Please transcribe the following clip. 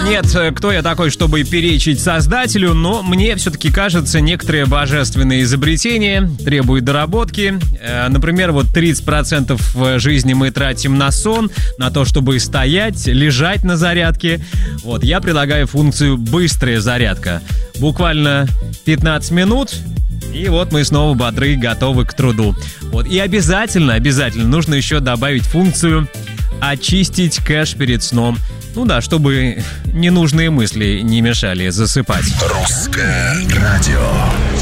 Нет, кто я такой, чтобы перечить создателю, но мне все-таки кажется, некоторые божественные изобретения требуют доработки. Например, вот 30% жизни мы тратим на сон, на то, чтобы стоять, лежать на зарядке. Вот, я предлагаю функцию «быстрая зарядка». Буквально 15 минут, и вот мы снова бодры, готовы к труду. Вот, и обязательно нужно еще добавить функцию «очистить кэш перед сном». Ну да, чтобы ненужные мысли не мешали засыпать. Русское радио.